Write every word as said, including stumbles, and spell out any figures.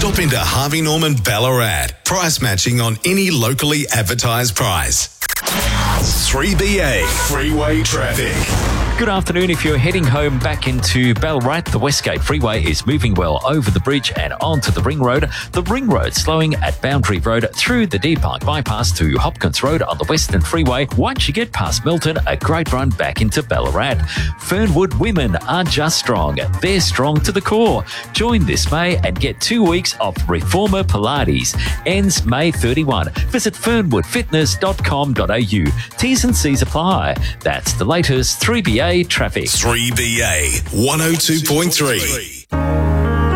Stop into Harvey Norman Ballarat. Price matching on any locally advertised price. three B A Freeway Traffic. Good afternoon. If you're heading home back into Ballarat, the Westgate Freeway is moving well over the bridge and onto the Ring Road. The Ring Road slowing at Boundary Road through the Deer Park bypass to Hopkins Road on the Western Freeway. Once you get past Milton, a great run back into Ballarat. Fernwood women are just strong. They're strong to the core. Join this May and get two weeks of Reformer Pilates. Ends May thirty-first. Visit fernwood fitness dot com dot a u. T's and C's apply. That's the latest three B A traffic. three B A one oh two point three.